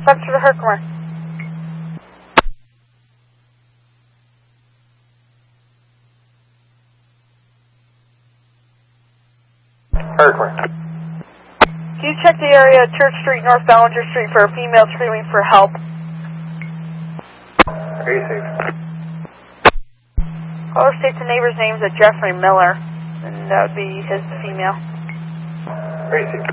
Up to the Herkimer. Herkimer. Can you check the area, Church Street, North Ballinger Street, for a female screaming for help? Received. Caller states the neighbor's name's Jeffrey Miller, and that would be his female. Received.